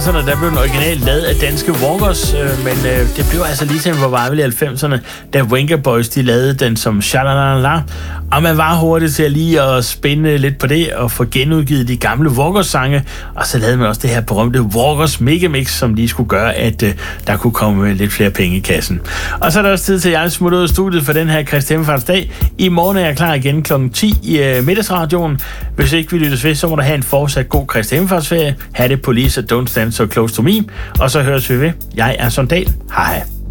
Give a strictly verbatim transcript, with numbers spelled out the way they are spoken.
halvfjerdserne, der blev den originalt lavet af danske Walkers, øh, men øh, det blev altså lige til en revival i halvfemserne, da Venga Boys de lavede den som Shalalala, og man var hurtigt til at lige at spænde lidt på det og få genudgivet de gamle Walkers-sange, og så lavede man også det her berømte Walkers Megamix, som lige skulle gøre, at øh, der kunne komme lidt flere penge i kassen. Og så er der også tid til, at jeg smutter ud af studiet for den her Kristi Himmelfartsdag. I morgen er jeg klar igen klokken ti i øh, middagsradioen. Hvis ikke vi lyttes ved, så må du have en fortsat god Kristi Himmelfartsferie. Ha' det, Police, and don't stand so close to me. Og så høres vi ved. Jeg er Sondal. Hej hej.